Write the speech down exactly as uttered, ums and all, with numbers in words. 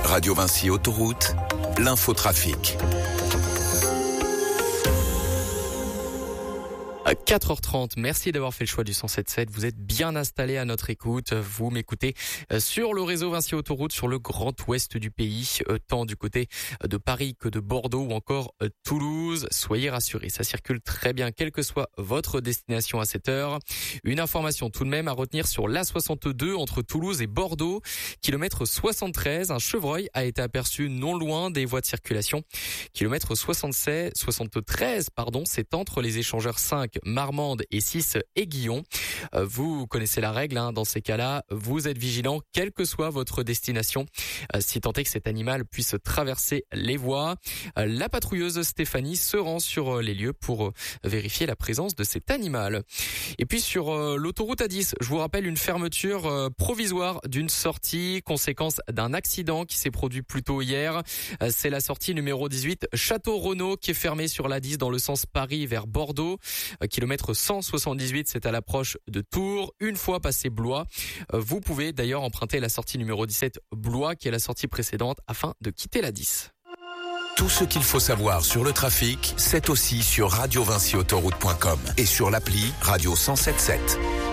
Radio Vinci Autoroute, l'infotrafic. À quatre heures trente, merci d'avoir fait le choix du cent sept sept. Vous êtes bien installés à notre écoute. Vous m'écoutez sur le réseau Vinci Autoroute, sur le grand ouest du pays, tant du côté de Paris que de Bordeaux ou encore Toulouse. Soyez rassurés, ça circule très bien, quelle que soit votre destination à cette heure. Une information tout de même à retenir sur l'A soixante-deux entre Toulouse et Bordeaux. Kilomètre soixante-treize, un chevreuil a été aperçu non loin des voies de circulation. Kilomètre soixante-seize, soixante-treize, pardon, c'est entre les échangeurs cinq, Marmande et six Aiguillon. Vous connaissez la règle, hein, dans ces cas-là, vous êtes vigilant quelle que soit votre destination, si tant est que cet animal puisse traverser les voies. La patrouilleuse Stéphanie se rend sur les lieux pour vérifier la présence de cet animal. Et puis sur l'autoroute A dix, je vous rappelle une fermeture provisoire d'une sortie, conséquence d'un accident qui s'est produit plus tôt hier. C'est la sortie numéro dix-huit Château-Renaud qui est fermée sur l'A dix dans le sens Paris vers Bordeaux. Kilomètre cent soixante-dix-huit, c'est à l'approche de Tours. Une fois passé Blois, vous pouvez d'ailleurs emprunter la sortie numéro dix-sept Blois, qui est la sortie précédente, afin de quitter l'A dix. Tout ce qu'il faut savoir sur le trafic, c'est aussi sur radio vinci autoroute point com et sur l'appli Radio cent sept sept.